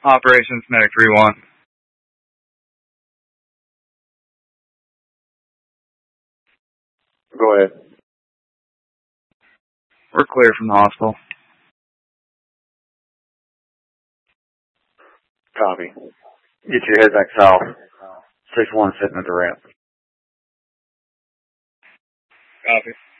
Operations Medic 3-1. Go ahead. We're clear from the hospital. Copy. Get your head back south. 6-1 sitting at the ramp. Copy.